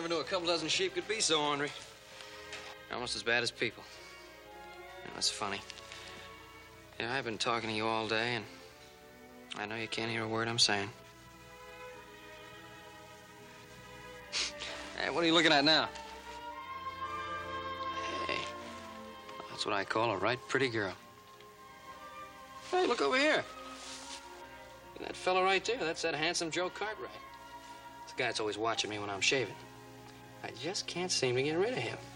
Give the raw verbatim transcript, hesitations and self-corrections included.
never knew a couple dozen sheep could be so ornery. Almost as bad as people. You know, that's funny. Yeah, I've been talking to you all day, and I know you can't hear a word I'm saying. Hey, what are you looking at now? Hey, that's what I call a right pretty girl. Hey, look over here. That fella right there, that's that handsome Joe Cartwright. It's the guy that's always watching me when I'm shaving. I just can't seem to get rid of him.